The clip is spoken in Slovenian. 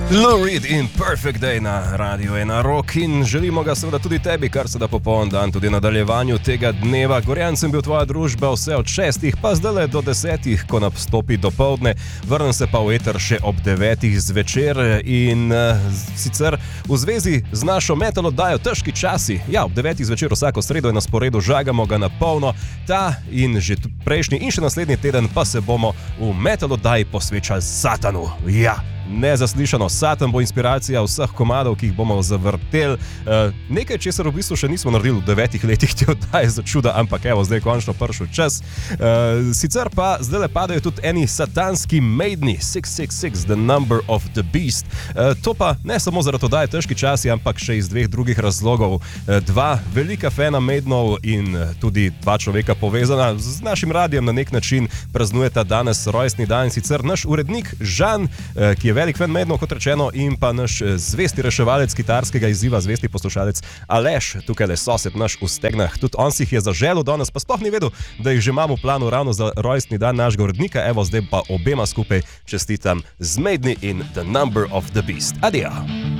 Lou Reed in Perfect Day na Radio 1 Rock in želimo ga seveda tudi tebi, kar se da popoln dan, tudi nadaljevanju tega dneva. Gorjancem bil tvoja družba vse od 6, pa zdaj do 10, ko nastopi dopoldne. Vrnem se pa v eter še ob 9 zvečer in sicer v zvezi z našo metal oddajo Težki časi. Ja, ob 9 zvečer vsako sredo je na sporedu, žagamo ga na polno. Ta in že prejšnji in še naslednji teden pa se bomo v metal oddaji posvečali Satanu. Ja. Nezaslišano, Satan bo inspiracija vseh komadov, ki jih bomo zavrteli. Nekaj, česar v bistvu še nismo naredili v 9 letih te oddaje za čuda, ampak evo, zdaj je končno prišel čas. Sicer pa zdaj le padajo tudi eni satanski maidni, 666, The Number of the Beast. To pa ne samo zaradi oddaje Težki časi, ampak še iz dveh drugih razlogov. Dva velika fana maidnov in tudi dva človeka povezana z našim radijem na nek način praznujeta danes rojstni dan. Sicer naš urednik Žan, ki je velik fan Maidnov, kot rečeno, in pa naš zvesti reševalec kitarskega izziva, zvesti poslušalec Aleš, tukaj le sosed naš v Stegnah. Tudi on si jih je zaželel danes, pa sploh ni vedel, da jih že imamo v planu ravno za rojstni dan našega urednika. Evo, zdaj pa obema skupaj čestitam z Maidni in The Number of the Beast. Adijo!